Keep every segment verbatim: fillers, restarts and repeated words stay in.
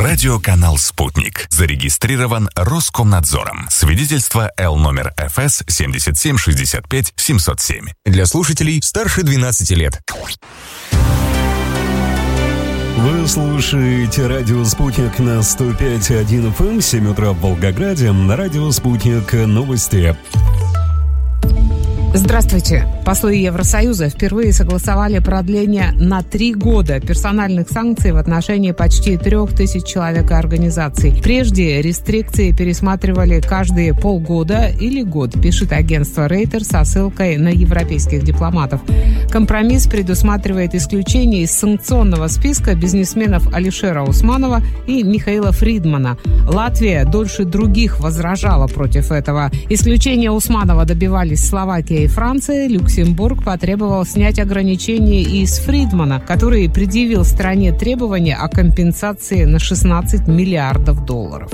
Радиоканал «Спутник». Зарегистрирован Роскомнадзором. Свидетельство Л номер эф эс семьдесят семь шестьдесят пять семьсот семь. Для слушателей старше двенадцати лет. Вы слушаете радио «Спутник» на сто пять и один эф эм, семь утра в Волгограде. На радио «Спутник» новости. Здравствуйте. Послы Евросоюза впервые согласовали продление на три года персональных санкций в отношении почти трех тысяч человек и организаций. Прежде рестрикции пересматривали каждые полгода или год, пишет агентство Рейтер со ссылкой на европейских дипломатов. Компромисс предусматривает исключение из санкционного списка бизнесменов Алишера Усманова и Михаила Фридмана. Латвия дольше других возражала против этого. Исключения Усманова добивались Словакия и Франция. Люксембург потребовал снять ограничения и с Фридмана, который предъявил стране требования о компенсации на шестнадцать миллиардов долларов.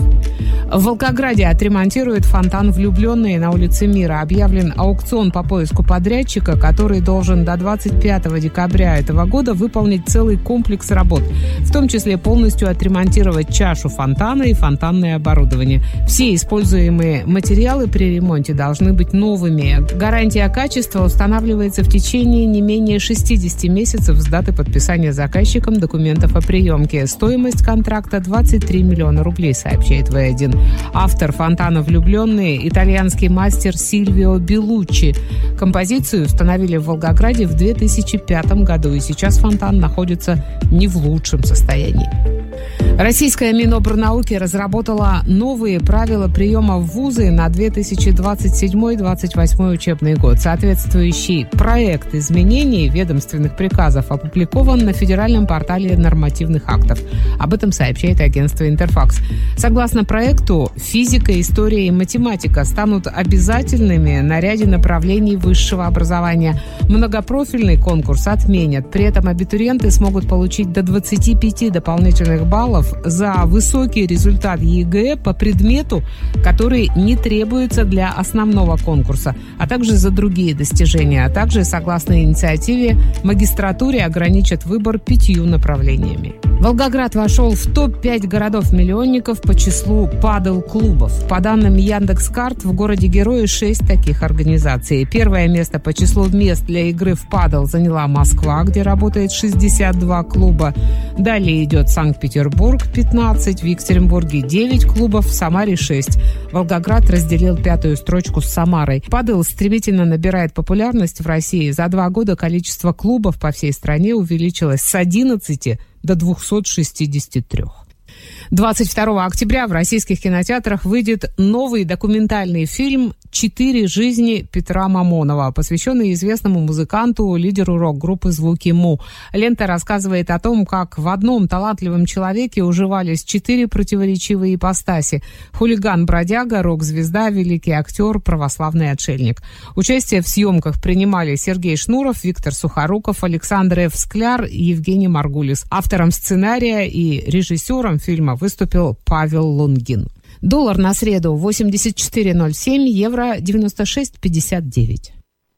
В Волгограде отремонтируют фонтан «Влюбленные» на улице Мира. Объявлен аукцион по поиску подрядчика, который должен до двадцать пятого декабря этого года выполнить целый комплекс работ, в том числе полностью отремонтировать чашу фонтана и фонтанное оборудование. Все используемые материалы при ремонте должны быть новыми. Гарантия качества устанавливается в течение не менее шестидесяти месяцев с даты подписания заказчиком документов о приемке. Стоимость контракта двадцать три миллиона рублей, сообщает вэ один. Автор фонтана «Влюбленные» – итальянский мастер Сильвио Белуччи. Композицию установили в Волгограде в две тысячи пятом году, и сейчас фонтан находится не в лучшем состоянии. Российская Минобрнауки разработала новые правила приема в вузы на две тысячи двадцать седьмой — двадцать восьмой учебный год. Соответствующий проект изменений ведомственных приказов опубликован на федеральном портале нормативных актов. Об этом сообщает агентство «Интерфакс». Согласно проекту, физика, история и математика станут обязательными на ряде направлений высшего образования. Многопрофильный конкурс отменят. При этом абитуриенты смогут получить до двадцати пяти дополнительных баллов за высокий результат ЕГЭ по предмету, который не требуется для основного конкурса, а также за другие достижения. А также, согласно инициативе, магистратуре ограничат выбор пятью направлениями. Волгоград вошел в топ пять городов-миллионников по числу падл-клубов. По данным Яндекс.Карт, в городе-герое шесть таких организаций. Первое место по числу мест для игры в падл заняла Москва, где работает шестьдесят два клуба. Далее идет Санкт-Петербург, пятнадцать, в Екатеринбурге девять клубов, в Самаре шесть. Волгоград разделил пятую строчку с Самарой. Падл стремительно набирает популярность в России. За два года количество клубов по всей стране увеличилось с одиннадцати до двухсот шестидесяти трёх. двадцать второго октября в российских кинотеатрах выйдет новый документальный фильм «Четыре жизни» Петра Мамонова, посвященный известному музыканту, лидеру рок-группы «Звуки Му». Лента рассказывает о том, как в одном талантливом человеке уживались четыре противоречивые ипостаси: хулиган-бродяга, рок-звезда, великий актер, православный отшельник. Участие в съемках принимали Сергей Шнуров, Виктор Сухоруков, Александр Ф. Скляр и Евгений Маргулис. Автором сценария и режиссером фильма выступил Павел Лунгин. Доллар на среду восемьдесят четыре ноль семь, евро девяносто шесть пятьдесят девять.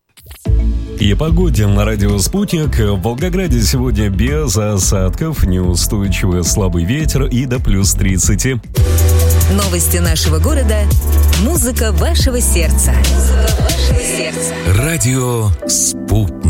И погоде на радио «Спутник». В Волгограде сегодня без осадков, неустойчивый слабый ветер и до плюс тридцати. Новости нашего города. Музыка вашего сердца. Музыка вашего сердца. Радио «Спутник».